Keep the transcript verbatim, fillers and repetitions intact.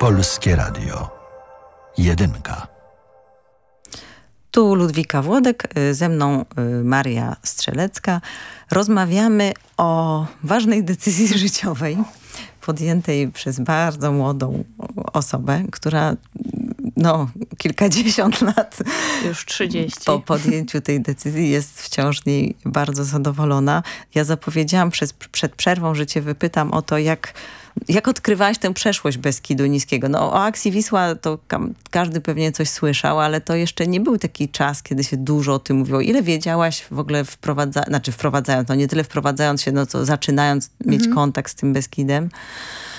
Polskie Radio. Jedynka. Tu Ludwika Włodek, ze mną Maria Strzelecka. Rozmawiamy o ważnej decyzji życiowej podjętej przez bardzo młodą osobę, która no, kilkadziesiąt lat już trzydzieści po podjęciu tej decyzji jest wciąż niej bardzo zadowolona. Ja zapowiedziałam przez, przed przerwą, że cię wypytam o to, jak Jak odkrywałaś tę przeszłość Beskidu Niskiego? No o akcji Wisła to kam, każdy pewnie coś słyszał, ale to jeszcze nie był taki czas, kiedy się dużo o tym mówiło. Ile wiedziałaś w ogóle wprowadza, znaczy wprowadzając, no nie tyle wprowadzając się, no to zaczynając mhm. mieć kontakt z tym Beskidem?